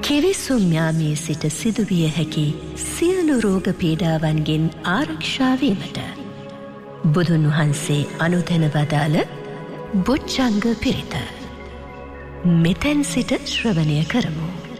කෙවිසුම් යාමේ සිට සිදුවිය හැකි සියලු රෝග පීඩාවන්ගෙන් ආරක්ෂාවීමට බුදුන් වහන්සේ අනුදැන වදාළ බොජ්ජංග පිරිත මෙතැන් සිට ශ්‍රවණය කරමු.